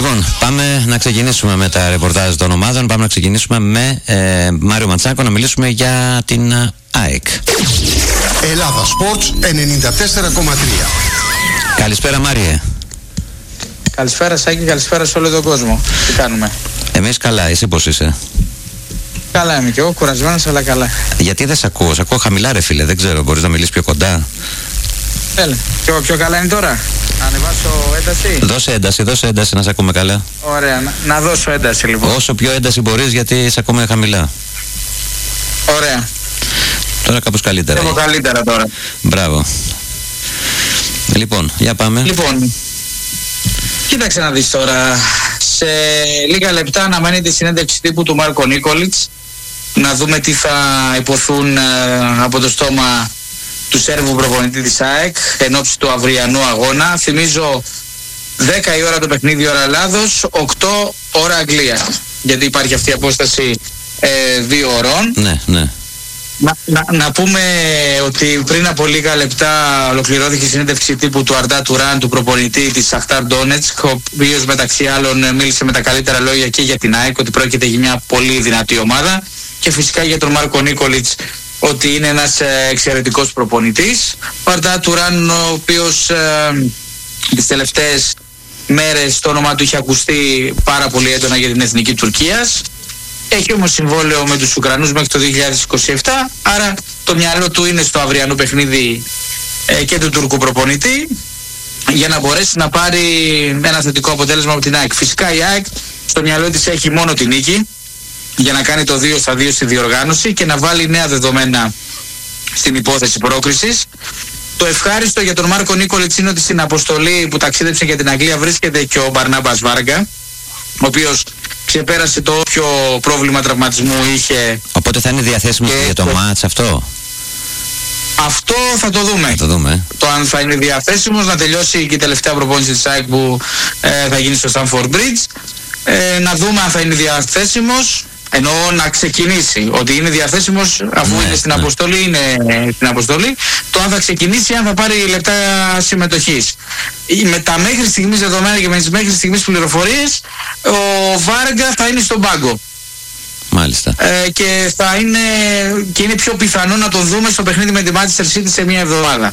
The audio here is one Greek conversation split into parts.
Λοιπόν, πάμε να ξεκινήσουμε με τα ρεπορτάζ των ομάδων. Πάμε να ξεκινήσουμε με Μάριο Ματσάκο να μιλήσουμε για την ΑΕΚ. Ελλάδα Sports 94,3. Καλησπέρα Μάριε. Καλησπέρα Σάκη, καλησπέρα σε όλο τον κόσμο. Τι κάνουμε? Εμείς καλά, εσύ πώς είσαι? Καλά είμαι και εγώ, κουρασμένος αλλά καλά. Γιατί δεν σ' ακούω? Σ' ακούω χαμηλά ρε φίλε, δεν ξέρω, μπορείς να μιλήσεις πιο κοντά? Έλα, πιο καλά είναι τώρα? Ανεβάσω ένταση? Δώσε ένταση να σ' ακούμε καλά. Ωραία, να δώσω ένταση λοιπόν. Όσο πιο ένταση μπορείς, γιατί σ' ακούμε χαμηλά. Ωραία. Τώρα κάπως καλύτερα. Έχω καλύτερα τώρα. Μπράβο. Λοιπόν, για πάμε. Λοιπόν, κοίταξε να δεις τώρα. Σε λίγα λεπτά αναμένεται η συνέντευξη τύπου του Μάρκο Νίκολιτς. Να δούμε τι θα υποθούν από το στόμα του Σέρβου προπονητή της ΑΕΚ εν ώψη του αυριανού αγώνα. Θυμίζω 10 η ώρα το παιχνίδι, ώρα Ελλάδος, 8 ώρα Αγγλία. Γιατί υπάρχει αυτή η απόσταση 2 ωρών. Ναι. Να πούμε ότι πριν από λίγα λεπτά ολοκληρώθηκε η συνέντευξη τύπου του Αρντά Τουράν, του προπονητή της Σαχτάρ Ντόνετσκ, ο οποίος μεταξύ άλλων μίλησε με τα καλύτερα λόγια και για την ΑΕΚ, ότι πρόκειται για μια πολύ δυνατή ομάδα, και φυσικά για τον Μάρκο Νίκολιτς, ότι είναι ένας εξαιρετικός προπονητής. Ο Αρντά Τουράν, ο οποίος τις τελευταίες μέρες το όνομα του είχε ακουστεί πάρα πολύ έντονα για την εθνική Τουρκίας. Έχει όμως συμβόλαιο με τους Ουκρανούς μέχρι το 2027, άρα το μυαλό του είναι στο αυριανό παιχνίδι και του Τούρκου προπονητή, για να μπορέσει να πάρει ένα θετικό αποτέλεσμα από την ΑΕΚ. Φυσικά η ΑΕΚ στο μυαλό της έχει μόνο την νίκη για να κάνει το 2-2 στη διοργάνωση και να βάλει νέα δεδομένα στην υπόθεση πρόκρισης. Το ευχάριστο για τον Μάρκο Νίκολιτς είναι ότι στην αποστολή που ταξίδεψε για την Αγγλία βρίσκεται και ο Μπαρνάμπας Βάργα, ο οποίος ξεπέρασε το όποιο πρόβλημα τραυματισμού είχε. Οπότε θα είναι διαθέσιμο για το μάτς αυτό? Αυτό θα το δούμε. Το αν θα είναι διαθέσιμος, να τελειώσει και η τελευταία προπόνηση της ΑΕΚ που θα γίνει στο Stamford Bridge. Να δούμε αν θα είναι διαθέσιμος, εννοώ να ξεκινήσει. Ότι είναι διαθέσιμος αφού είναι στην αποστολή, είναι στην αποστολή. Το αν θα ξεκινήσει, αν θα πάρει λεπτά συμμετοχής. Με τα μέχρι στιγμής δεδομένα και με τις μέχρι στιγμής πληροφορίες, ο Βάργκα θα είναι στον πάγκο. Μάλιστα. Και είναι πιο πιθανό να τον δούμε στο παιχνίδι με τη Manchester City σε μια εβδομάδα.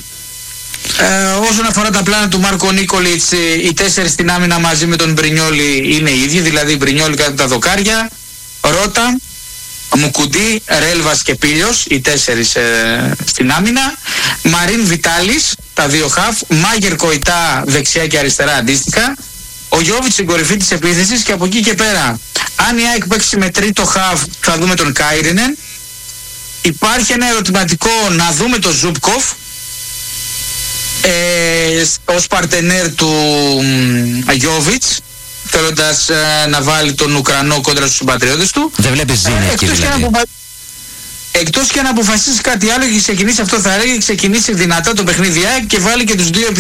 Όσον αφορά τα πλάνα του Μάρκο Νίκολιτς, οι 4 στην άμυνα μαζί με τον Μπρινιόλι είναι οι ίδιοι, δηλαδή Μπρινιόλι κάτω τα δοκάρια, Ρότα, Μουκουντή, Ρέλβας και Πίλιος, οι 4 στην άμυνα, Μαρίν Βιτάλης, τα 2 χαφ, Μάγερ Κοϊτά δεξιά και αριστερά αντίστοιχα, ο Γιώβιτς στην κορυφή της επίθεσης, και από εκεί και πέρα, αν η ΑΕΚ παίξει με τρίτο χαφ, θα δούμε τον Κάιρινεν. Υπάρχει ένα ερωτηματικό να δούμε τον Ζούπκοφ ως παρτενέρ του Γιώβιτς, θέλοντας να βάλει τον Ουκρανό κόντρα στους συμπατριώτες του. Δεν βλέπεις ζήνη εκεί δηλαδή? Εκτός και να αποφασίσει κάτι άλλο και ξεκινήσει, αυτό θα έλεγε, ξεκινήσει δυνατά το παιχνίδι και βάλει και τους 2